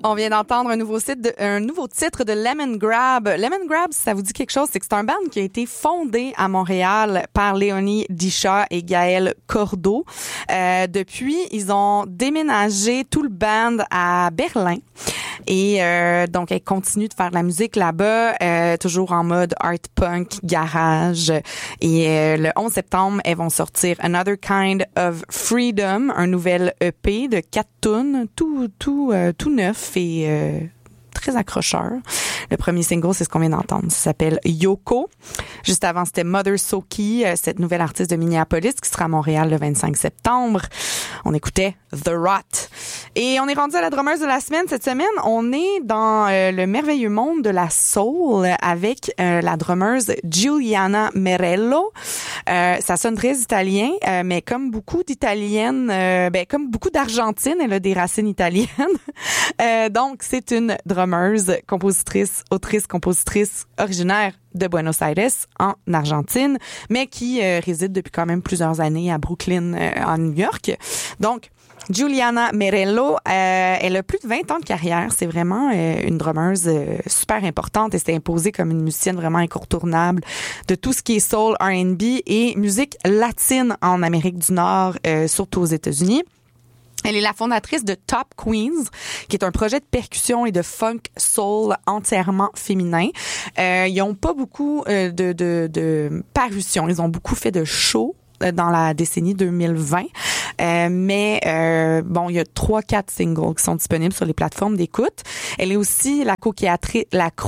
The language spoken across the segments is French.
On vient d'entendre un nouveau titre de Lemon Grab. Lemon Grab, si ça vous dit quelque chose, c'est que c'est un band qui a été fondé à Montréal par Léonie Dichat et Gaël Cordeau. Depuis, ils ont déménagé tout le band à Berlin. Et donc, elles continuent de faire de la musique là-bas, toujours en mode art punk, garage. Et le 11 septembre, elles vont sortir Another Kind of Freedom, un nouvel EP de 4 tunes, tout neuf et très accrocheur. Le premier single, c'est ce qu'on vient d'entendre. Ça s'appelle Yoko. Juste avant, c'était Mother Soki, cette nouvelle artiste de Minneapolis qui sera à Montréal le 25 septembre. On écoutait The Rot. Et on est rendu à la drummeuse de la semaine. Cette semaine, on est dans le merveilleux monde de la soul avec la drummeuse Giuliana Merello. Ça sonne très italien, mais comme beaucoup d'Italiennes, comme beaucoup d'Argentines, elle a des racines italiennes. Donc, c'est une drummeuse, compositrice originaire de Buenos Aires, en Argentine, mais qui réside depuis quand même plusieurs années à Brooklyn, en New York. Donc, Giuliana Merello, elle a plus de 20 ans de carrière. C'est vraiment une drummeuse super importante et s'est imposée comme une musicienne vraiment incontournable de tout ce qui est soul, R&B et musique latine en Amérique du Nord, surtout aux États-Unis. Elle est la fondatrice de Top Queens, qui est un projet de percussion et de funk soul entièrement féminin. Ils ont pas beaucoup de parutions. Ils ont beaucoup fait de shows dans la décennie 2020. Mais il y a 3-4 singles qui sont disponibles sur les plateformes d'écoute. Elle est aussi la co-créatrice,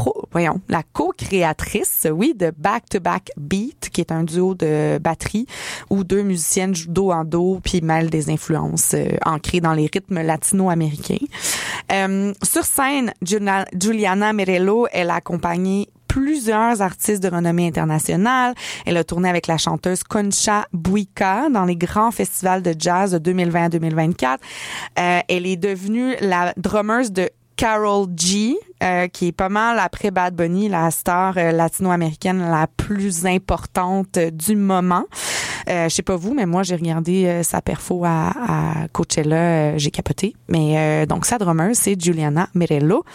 de Back to Back Beat, qui est un duo de batterie où deux musiciennes jouent dos en dos puis mêlent des influences ancrées dans les rythmes latino-américains. Sur scène, Giuliana Merello, elle a accompagné plusieurs artistes de renommée internationale. Elle a tourné avec la chanteuse Concha Buica dans les grands festivals de jazz de 2020 à 2024. Elle est devenue la drummeuse de Karol G, qui est pas mal après Bad Bunny, la star latino-américaine la plus importante du moment. Je sais pas vous, mais moi j'ai regardé sa perfo à Coachella, j'ai capoté. Mais donc sa drummeuse, c'est Giuliana Merello.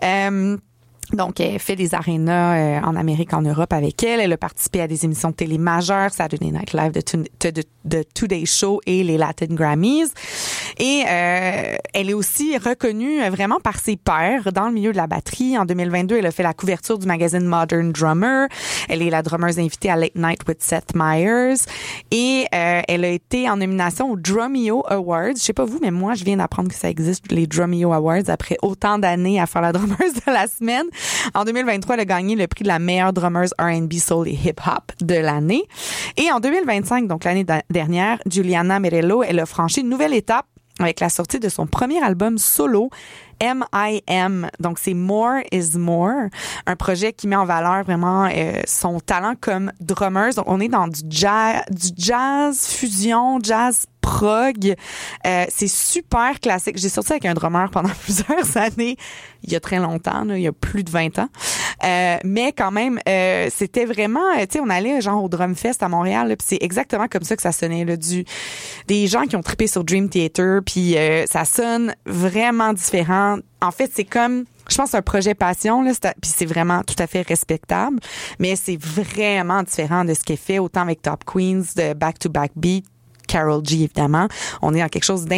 Donc, elle fait des arénas en Amérique, en Europe avec elle. Elle a participé à des émissions de télé majeures, Saturday Night Live, de Today Show et les Latin Grammys. Et elle est aussi reconnue vraiment par ses pairs dans le milieu de la batterie. En 2022, elle a fait la couverture du magazine Modern Drummer. Elle est la drummeuse invitée à Late Night with Seth Meyers. Et elle a été en nomination aux Drumeo Awards. Je sais pas vous, mais moi, je viens d'apprendre que ça existe, les Drumeo Awards, après autant d'années à faire la drummeuse de la semaine. En 2023, elle a gagné le prix de la meilleure drummeuse R&B, soul et hip-hop de l'année. Et en 2025, donc l'année dernière, Giuliana Merello, elle a franchi une nouvelle étape avec la sortie de son premier album solo, M.I.M. Donc, c'est More is More, un projet qui met en valeur vraiment son talent comme drummeuse. Donc, on est dans du jazz fusion, jazz prog. C'est super classique. J'ai sorti avec un drummer pendant plusieurs années, il y a très longtemps, là, il y a plus de 20 ans. Mais quand même, c'était vraiment, tu sais, on allait genre au Drumfest à Montréal, puis c'est exactement comme ça que ça sonnait, là, des gens qui ont trippé sur Dream Theater, puis ça sonne vraiment différent. En fait, c'est comme, je pense, un projet passion, là, puis c'est vraiment tout à fait respectable, mais c'est vraiment différent de ce qu'elle fait autant avec Top Queens, de Back to Back Beat, Karol G, évidemment. On est dans quelque chose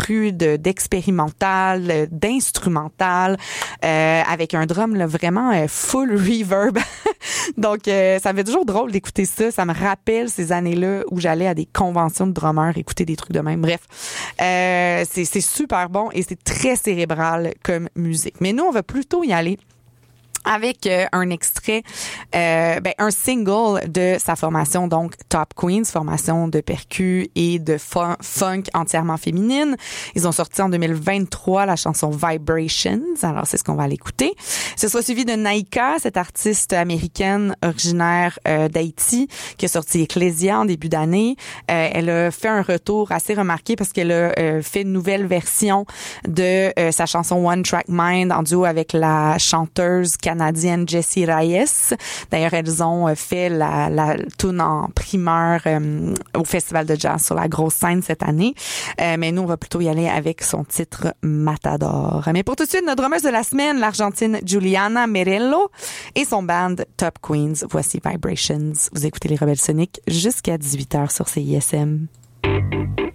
d'expérimental, d'instrumental, avec un drum là, vraiment full reverb. Donc, ça me fait toujours drôle d'écouter ça. Ça me rappelle ces années-là où j'allais à des conventions de drummers écouter des trucs de même. Bref, c'est super bon et c'est très cérébral comme musique. Mais nous, on va plutôt y aller avec un extrait, un single de sa formation, donc Top Queens, formation de percus et de funk entièrement féminine. Ils ont sorti en 2023 la chanson Vibrations. Alors, c'est ce qu'on va aller écouter. Ce sera suivi de Naika, cette artiste américaine originaire d'Haïti, qui a sorti Ecclesia en début d'année. Elle a fait un retour assez remarqué parce qu'elle a fait une nouvelle version de sa chanson One Track Mind en duo avec la chanteuse canadienne Jessie Reyes. D'ailleurs, elles ont fait la tune en primeur au Festival de jazz sur la grosse scène cette année. Mais nous, on va plutôt y aller avec son titre Matador. Mais pour tout de suite, notre drummeuse de la semaine, l'Argentine Juliana Merello et son band Top Queens. Voici Vibrations. Vous écoutez les Rebelles Soniques jusqu'à 18h sur CISM.